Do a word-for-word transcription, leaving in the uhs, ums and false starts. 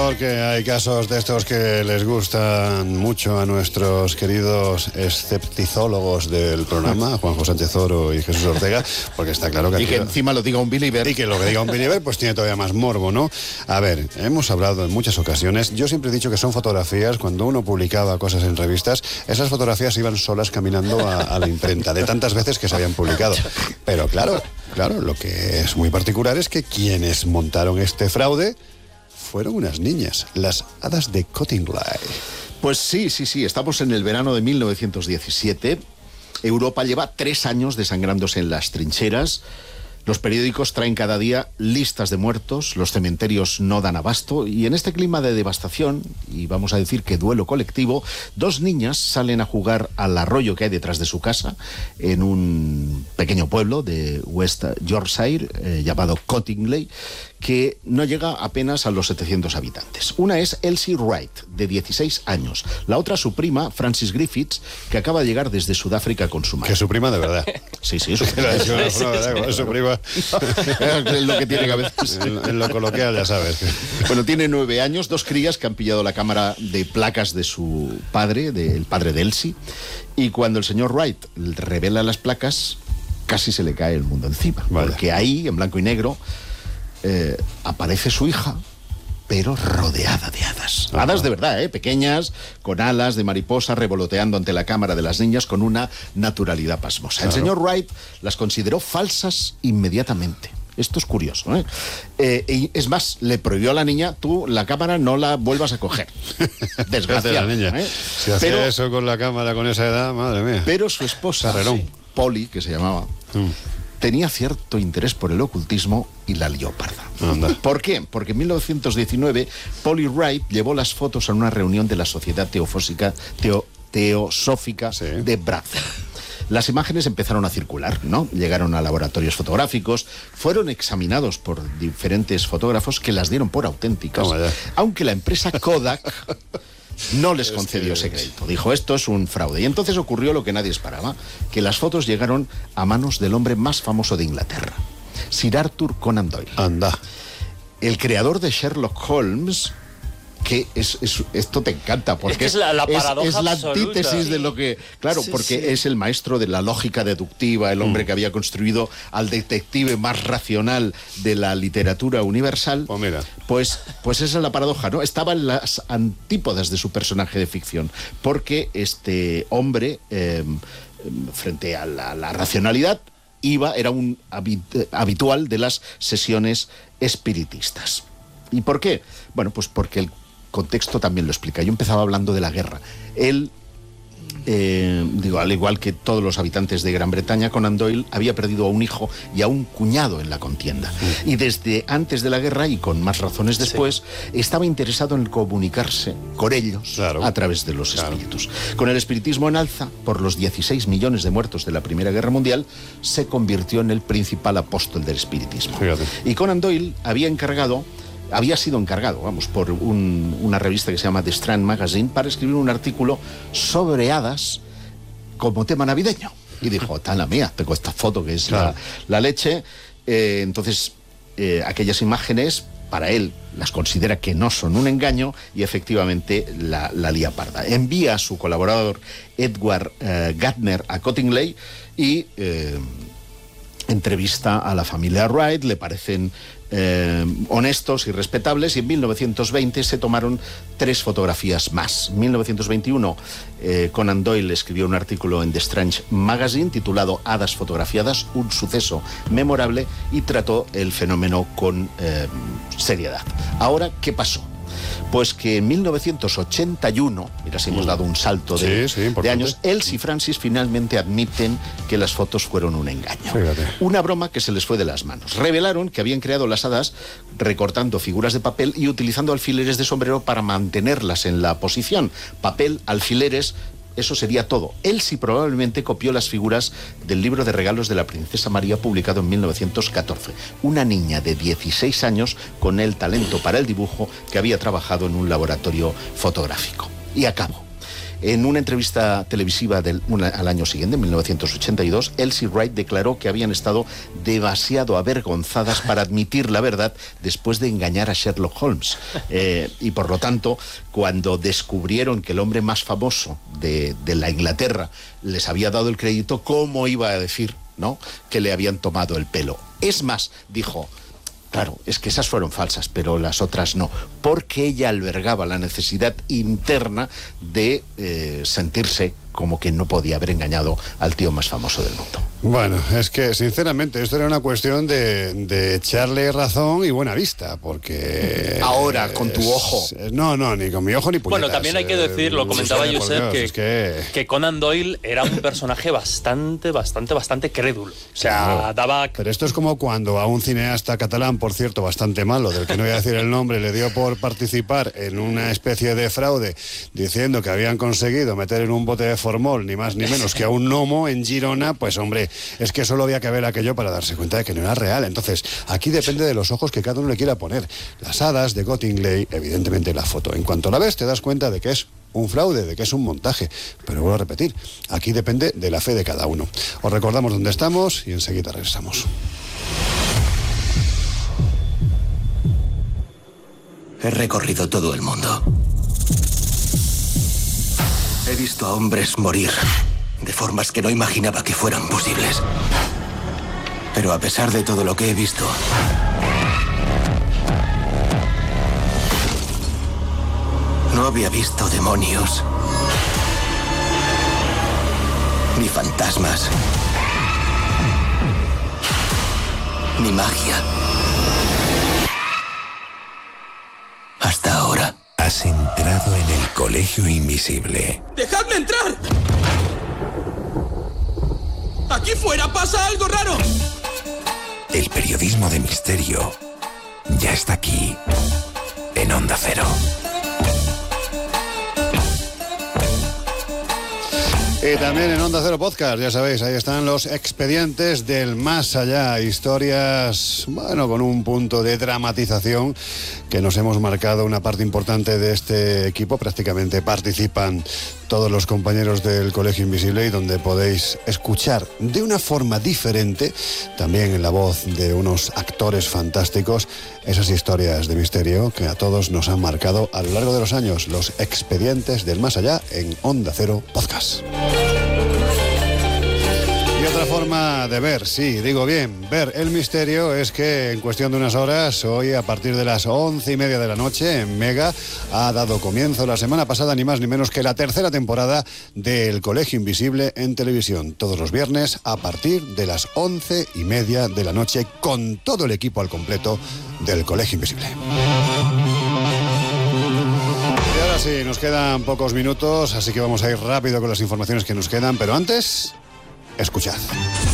señor, que hay casos de estos que les gustan mucho a nuestros queridos escepticólogos del programa, Juanjo Sánchez Oro y Jesús Ortega, porque está claro que... Y que encima lo diga un believer. Y que lo que diga un believer, pues tiene todavía más morbo, ¿no? A ver, hemos hablado en muchas ocasiones, yo siempre he dicho que son fotografías, cuando uno publicaba cosas en revistas, esas fotografías iban solas caminando a, a la imprenta, de tantas veces que se habían publicado. Pero claro, claro, lo que es muy particular es que quienes montaron este fraude fueron unas niñas, las hadas de Cottingley. Pues sí, sí, sí, estamos en el verano de mil novecientos diecisiete. Europa lleva tres años desangrándose en las trincheras. Los periódicos traen cada día listas de muertos, los cementerios no dan abasto, y en este clima de devastación, y vamos a decir que duelo colectivo, dos niñas salen a jugar al arroyo que hay detrás de su casa, en un pequeño pueblo de West Yorkshire, eh, llamado Cottingley, que no llega apenas a los setecientos habitantes. Una es Elsie Wright, de dieciséis años. La otra, su prima, Frances Griffiths, que acaba de llegar desde Sudáfrica con su madre. Que su prima de verdad. Sí, sí, su prima. Es su prima. Es lo que tiene que haber. En, en lo coloquial, ya sabes. Bueno, tiene nueve años, dos crías que han pillado la cámara de placas de su padre, del padre de Elsie, y cuando el señor Wright revela las placas, casi se le cae el mundo encima. Vale. Porque ahí, en blanco y negro, eh, aparece su hija, pero rodeada de hadas. Ajá. Hadas de verdad, ¿eh? Pequeñas, con alas de mariposa, revoloteando ante la cámara de las niñas con una naturalidad pasmosa. Claro. El señor Wright las consideró falsas inmediatamente. Esto es curioso, ¿eh? Eh, y es más, le prohibió a la niña, tú la cámara no la vuelvas a coger. Desgraciada. La niña. ¿eh? Si hacía pero, eso con la cámara con esa edad, madre mía. Pero su esposa, sí, Polly, que se llamaba... Mm. tenía cierto interés por el ocultismo y la lió parda. Anda. ¿Por qué? Porque en mil novecientos diecinueve Polly Wright llevó las fotos a una reunión de la Sociedad Teofósica, Teo, Teosófica sí. de Bradford. Las imágenes empezaron a circular, ¿no? Llegaron a laboratorios fotográficos, fueron examinados por diferentes fotógrafos que las dieron por auténticas, aunque la empresa Kodak no les concedió ese crédito. Dijo, esto es un fraude. Y entonces ocurrió lo que nadie esperaba, que las fotos llegaron a manos del hombre más famoso de Inglaterra, Sir Arthur Conan Doyle. Anda. El creador de Sherlock Holmes, que es, es esto te encanta, porque es, que es la, la paradoja es, es la absoluta. antítesis de lo que... Claro, sí, porque sí. es el maestro de la lógica deductiva, el hombre mm. que había construido al detective más racional de la literatura universal. Pues mira. Pues, pues esa es la paradoja, ¿no? Estaba en las antípodas de su personaje de ficción, porque este hombre, eh, frente a la, la racionalidad, iba, era un habit, habitual de las sesiones espiritistas. ¿Y por qué? Bueno, pues porque el contexto también lo explica. Yo empezaba hablando de la guerra. Él, eh, digo, al igual que todos los habitantes de Gran Bretaña, Conan Doyle había perdido a un hijo y a un cuñado en la contienda. Sí. Y desde antes de la guerra, y con más razones después, sí. estaba interesado en comunicarse con ellos claro. a través de los claro. espíritus. Con el espiritismo en alza, por los dieciséis millones de muertos de la Primera Guerra Mundial, se convirtió en el principal apóstol del espiritismo. Fíjate. Y Conan Doyle había encargado... había sido encargado, vamos, por un, una revista que se llama The Strand Magazine para escribir un artículo sobre hadas como tema navideño. Y dijo, tan la mía, tengo esta foto que es claro. la, la leche. Eh, entonces, eh, aquellas imágenes, para él, las considera que no son un engaño y efectivamente la, la lía parda. Envía a su colaborador Edward eh, Gardner a Cottingley y... Eh, entrevista a la familia Wright, le parecen eh, honestos y respetables, y en mil novecientos veinte se tomaron tres fotografías más. En mil novecientos veintiuno eh, Conan Doyle escribió un artículo en The Strange Magazine titulado Hadas fotografiadas, un suceso memorable, y trató el fenómeno con eh, seriedad. Ahora, ¿qué pasó? Pues que en mil novecientos ochenta y uno, mira si hemos dado un salto de, sí, sí, de años, Elsie y Francis finalmente admiten que las fotos fueron un engaño. Fíjate. Una broma que se les fue de las manos. Revelaron que habían creado las hadas recortando figuras de papel y utilizando alfileres de sombrero para mantenerlas en la posición. Papel, alfileres... Eso sería todo. Elsie probablemente copió las figuras del libro de regalos de la princesa María, publicado en mil novecientos catorce. Una niña de dieciséis años con el talento para el dibujo que había trabajado en un laboratorio fotográfico. Y acabó. En una entrevista televisiva del, una, al año siguiente, en mil novecientos ochenta y dos, Elsie Wright declaró que habían estado demasiado avergonzadas para admitir la verdad después de engañar a Sherlock Holmes. Eh, y por lo tanto, cuando descubrieron que el hombre más famoso de, de la Inglaterra les había dado el crédito, ¿cómo iba a decir, ¿no?, que le habían tomado el pelo? Es más, dijo, claro, es que esas fueron falsas, pero las otras no, porque ella albergaba la necesidad interna de eh, sentirse como que no podía haber engañado al tío más famoso del mundo. Bueno, es que sinceramente esto era una cuestión de, de echarle razón y buena vista, porque... Ahora, con tu ojo. Es, no, no, ni con mi ojo ni puñetas. Bueno, también hay que decir, lo comentaba eh, Josep, Dios, que, es que... que Conan Doyle era un personaje bastante, bastante, bastante crédulo. O sea, claro, daba... Pero esto es como cuando a un cineasta catalán, por cierto, bastante malo, del que no voy a decir el nombre, le dio por participar en una especie de fraude, diciendo que habían conseguido meter en un bote de formol, ni más ni menos que a un gnomo en Girona. Pues hombre, es que solo había que ver aquello para darse cuenta de que no era real. Entonces, aquí depende de los ojos que cada uno le quiera poner. Las hadas de Gottingley, evidentemente la foto. En cuanto la ves, te das cuenta de que es un fraude, de que es un montaje. Pero vuelvo a repetir, aquí depende de la fe de cada uno. Os recordamos dónde estamos y enseguida regresamos. He recorrido todo el mundo. He visto a hombres morir de formas que no imaginaba que fueran posibles. Pero a pesar de todo lo que he visto, no había visto demonios, ni fantasmas, ni magia. Hasta ahora. Has entrado en el Colegio Invisible. ¡Dejadme entrar! ¡Aquí fuera pasa algo raro! El periodismo de misterio ya está aquí, en Onda Cero. Y también en Onda Cero Podcast, ya sabéis, ahí están los expedientes del más allá. Historias, bueno, con un punto de dramatización que nos hemos marcado una parte importante de este equipo. Prácticamente participan todos los compañeros del Colegio Invisible y donde podéis escuchar de una forma diferente, también en la voz de unos actores fantásticos, esas historias de misterio que a todos nos han marcado a lo largo de los años. Los expedientes del más allá en Onda Cero Podcast. Y otra forma de ver, sí, digo bien, ver el misterio es que en cuestión de unas horas, hoy a partir de las once y media de la noche en Mega, ha dado comienzo la semana pasada ni más ni menos que la tercera temporada del Colegio Invisible en televisión. Todos los viernes a partir de las once y media de la noche con todo el equipo al completo del Colegio Invisible. Y ahora sí, nos quedan pocos minutos, así que vamos a ir rápido con las informaciones que nos quedan, pero antes... escuchad.